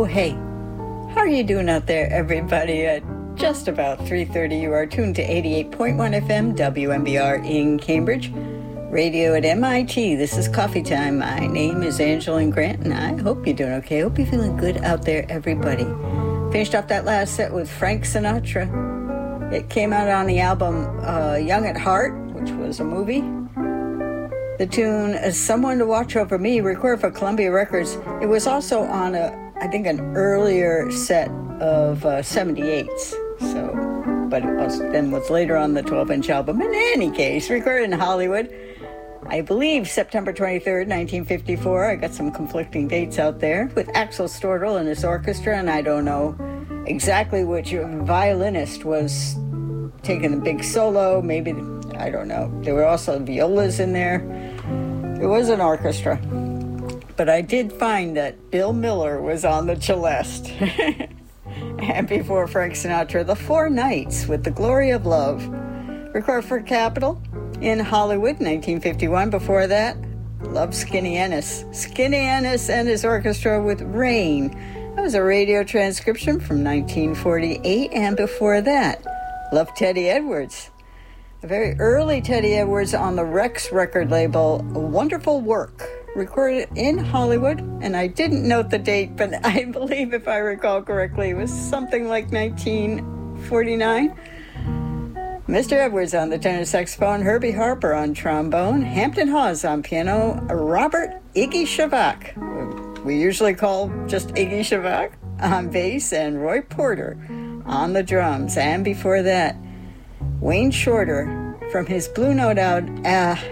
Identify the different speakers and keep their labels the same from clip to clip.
Speaker 1: hey, how are you doing out there, everybody? At just about 3:30, you are tuned to 88.1 FM WMBR in Cambridge, radio at MIT. This is Coffee Time. My name is Angeline Grant, and I hope you're doing okay. Hope you're feeling good out there, everybody. Finished off that last set with Frank Sinatra. It came out on the album Young at Heart, which was a movie. The tune is Someone to Watch Over Me, recorded for Columbia Records. It was also on an earlier set of 78s. But it was later on the 12-inch album. In any case, recorded in Hollywood, I believe September 23rd, 1954. I got some conflicting dates out there, with Axel Stordahl and his orchestra, and I don't know exactly which violinist was taking the big solo. Maybe, I don't know. There were also violas in there. It was an orchestra. But I did find that Bill Miller was on the celeste. And before Frank Sinatra, The Four Knights with The Glory of Love, recorded for Capitol in Hollywood, 1951. Before that, Love Skinny Ennis. Skinny Ennis and his orchestra with Rain. That was a radio transcription from 1948. And before that, Love Teddy Edwards. A very early Teddy Edwards on the Rex record label, Wonderful Work, recorded in Hollywood, and I didn't note the date, but I believe, if I recall correctly, it was something like 1949. Mr. Edwards on the tenor saxophone, Herbie Harper on trombone, Hampton Hawes on piano, Robert Iggy Shavak, we usually call just Iggy Shavak, on bass, and Roy Porter on the drums. And before that, Wayne Shorter from his Blue Note album,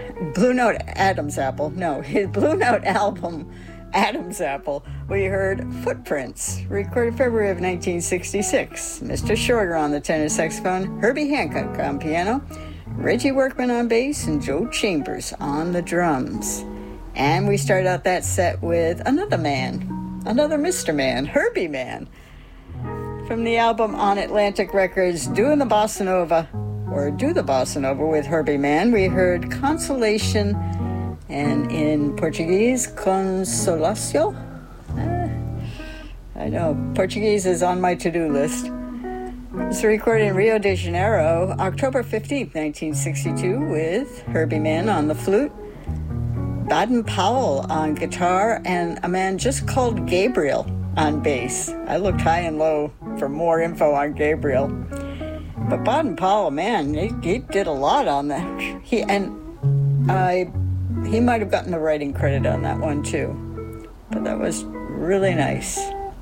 Speaker 1: Adam's Apple, we heard Footprints, recorded February of 1966. Mr. Shorter on the tenor saxophone, Herbie Hancock on piano, Reggie Workman on bass, and Joe Chambers on the drums. And we start out that set with another man, another Mr. Man, Herbie Man, from the album On Atlantic Records, Doing the Bossa Nova, or Do the Bossa Nova with Herbie Man. We heard Consolation, and in Portuguese, Consolação. I know, Portuguese is on my to-do list. It's recorded in Rio de Janeiro, October 15th, 1962, with Herbie Man on the flute, Baden Powell on guitar, and a man just called Gabriel on bass. I looked high and low for more info on Gabriel. But Baden Powell, man, he did a lot on that. He might have gotten the writing credit on that one too. But that was really nice.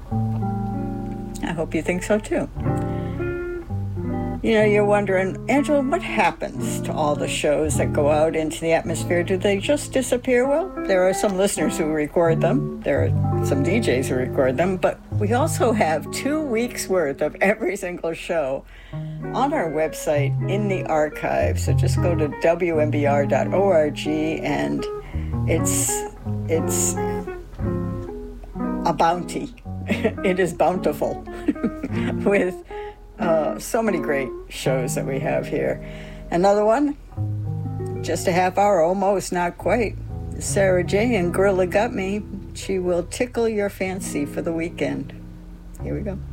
Speaker 1: I hope you think so too. You know, you're wondering, Angela, what happens to all the shows that go out into the atmosphere? Do they just disappear? Well, there are some listeners who record them. There are some DJs who record them. But we also have 2 weeks' worth of every single show on our website in the archive. So just go to WMBR.org, and it's a bounty. It is bountiful with so many great shows that we have here. Another one, just a half hour, almost, not quite. Sarah J. and Gorilla Got Me. She will tickle your fancy for the weekend. Here we go.